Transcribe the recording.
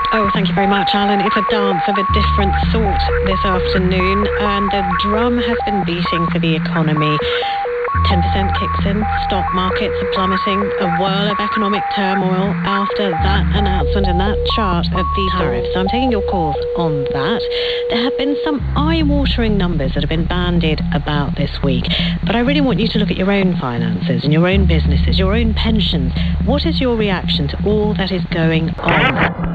Oh, thank you very much, Alan. It's a dance of a different sort this afternoon, and the drum has been beating for the economy. 10% kicks in, stock markets are plummeting, a whirl of economic turmoil after that announcement and that chart of the tariffs. I'm taking your calls on that. There have been some eye-watering numbers that have been bandied about this week, but I really want you to look at your own finances and your own businesses, your own pensions. What is your reaction to all that is going on?